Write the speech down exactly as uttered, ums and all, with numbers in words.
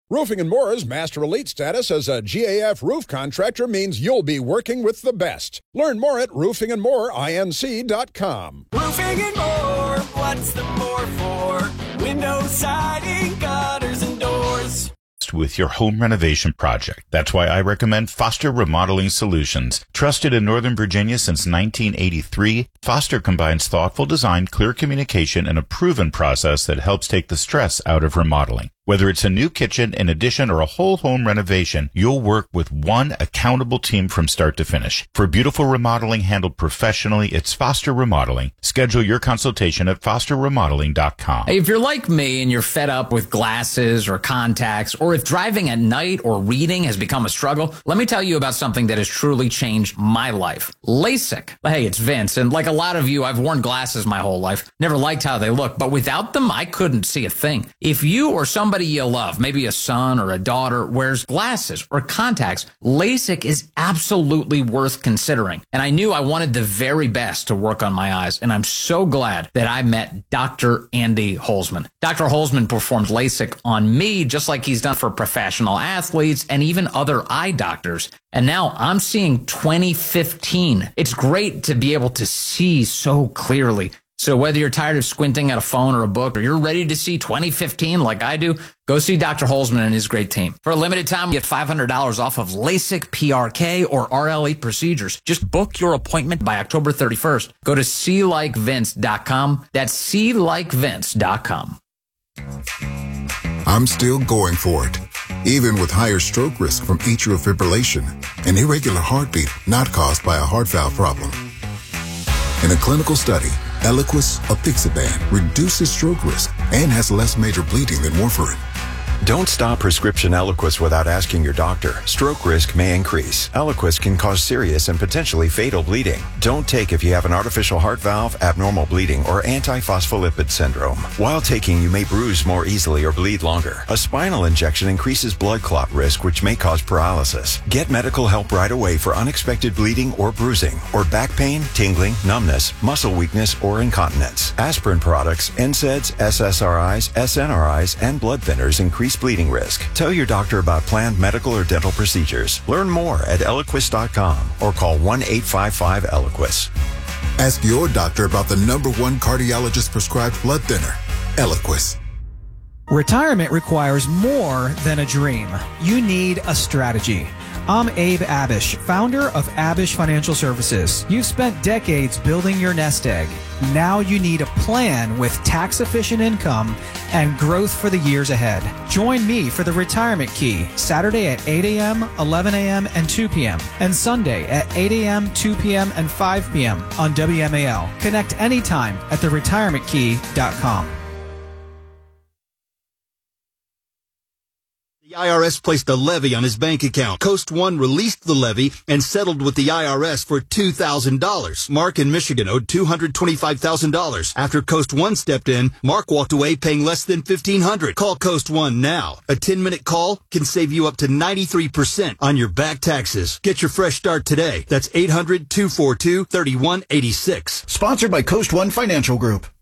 Roofing and More's Master Elite status as a G A F roof contractor means you'll be working with the best. Learn more at roofing and more inc dot com. Roofing and More, what's the more for? Windows, siding, gutters, and doors. With your home renovation project. That's why I recommend Foster Remodeling Solutions. Trusted in Northern Virginia since nineteen eighty-three, Foster combines thoughtful design, clear communication, and a proven process that helps take the stress out of remodeling. Whether it's a new kitchen, an addition, or a whole home renovation, you'll work with one accountable team from start to finish. For beautiful remodeling handled professionally, it's Foster Remodeling. Schedule your consultation at foster remodeling dot com. If you're like me and you're fed up with glasses or contacts, or if driving at night or reading has become a struggle, let me tell you about something that has truly changed my life. LASIK. Hey, it's Vince, and like a lot of you, I've worn glasses my whole life. Never liked how they look, but without them, I couldn't see a thing. If you or somebody you love, maybe a son or a daughter, wears glasses or contacts, LASIK is absolutely worth considering. And I knew I wanted the very best to work on my eyes, and I'm so glad that I met Doctor Andy Holzman. Doctor Holzman performed LASIK on me just like he's done for professional athletes and even other eye doctors. And now I'm seeing twenty fifteen. It's great to be able to see so clearly. So whether you're tired of squinting at a phone or a book, or you're ready to see twenty fifteen like I do, go see Doctor Holzman and his great team. For a limited time, get five hundred dollars off of LASIK, P R K, or R L E procedures. Just book your appointment by October thirty-first. Go to see like vince dot com. That's see like vince dot com. I'm still going for it, even with higher stroke risk from atrial fibrillation, an irregular heartbeat not caused by a heart valve problem. In a clinical study, Eliquis apixaban reduces stroke risk and has less major bleeding than warfarin. Don't stop prescription Eliquis without asking your doctor. Stroke risk may increase. Eliquis can cause serious and potentially fatal bleeding. Don't take if you have an artificial heart valve, abnormal bleeding, or antiphospholipid syndrome. While taking, you may bruise more easily or bleed longer. A spinal injection increases blood clot risk, which may cause paralysis. Get medical help right away for unexpected bleeding or bruising, or back pain, tingling, numbness, muscle weakness, or incontinence. Aspirin products, N SAIDs, S S R Is, S N R Is, and blood thinners increase bleeding risk. Tell your doctor about planned medical or dental procedures. Learn more at eliquis dot com or call one eight five five Eliquis. Ask your doctor about the number one cardiologist prescribed blood thinner, Eliquis. Retirement requires more than a dream. You need a strategy. I'm Abe Abish, founder of Abish Financial Services. You've spent decades building your nest egg. Now you need a plan with tax-efficient income and growth for the years ahead. Join me for the Retirement Key, Saturday at eight a.m., eleven a.m., and two p.m., and Sunday at eight a.m., two p.m., and five p.m. on W M A L. Connect anytime at the retirement key dot com. The I R S placed a levy on his bank account. Coast One released the levy and settled with the I R S for two thousand dollars. Mark in Michigan owed two hundred twenty-five thousand dollars. After Coast One stepped in, Mark walked away paying less than fifteen hundred dollars. Call Coast One now. A ten-minute call can save you up to ninety-three percent on your back taxes. Get your fresh start today. That's eight hundred, two four two, three one eight six. Sponsored by Coast One Financial Group.